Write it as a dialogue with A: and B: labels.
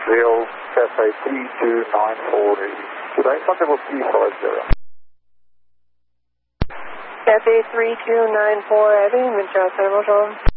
A: Real Cafe 3294 today, Thunderbird 350.
B: Cafe 3294 heading, Montreal Center, bonjour.